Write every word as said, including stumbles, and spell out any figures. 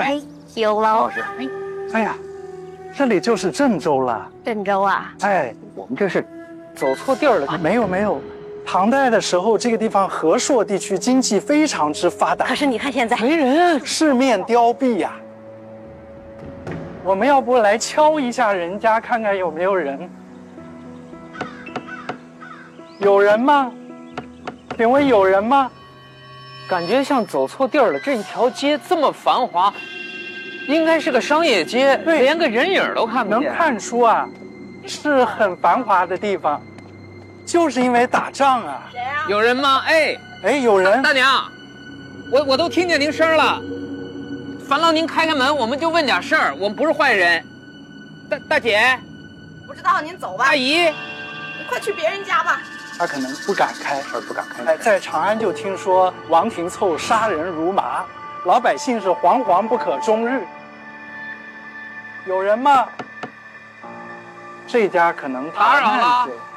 哎，有了。 哎，哎呀，这里就是郑州了。 郑州啊？ 哎， 我们这是走错地儿了。 没有没有，唐代的时候，这个地方和硕地区经济非常之发达。 可是你看现在没人，四面凋敝呀。我们要不来敲一下人家，看看有没有人？有人吗？请问有人吗？ 感觉像走错地儿了。这一条街这么繁华，应该是个商业街， 对， 连个人影都看不见。 能看出啊，是很繁华的地方，就是因为打仗啊。 谁啊？ 有人吗？哎哎，有人。 大娘，我我都听见您声了。烦劳您开开门，我们就问点事儿，我们不是坏人。大大姐， 不知道您走吧。 阿姨， 你快去别人家吧。 他可能不敢开， 而不敢开。 哎，在长安就听说王廷凑杀人如麻，老百姓是惶惶不可终日。有人吗？这家可能打扰了。